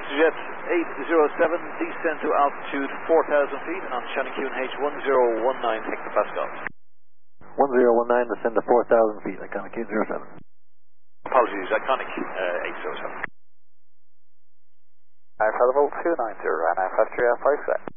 EasyJet 807, descend to altitude 4,000 feet on Shannon QNH 1019 hectopascals. 1019, descend to 4,000 feet, Iconic 807. Apologies, Iconic 807. Alpha level 290, runway 53 at 5 set.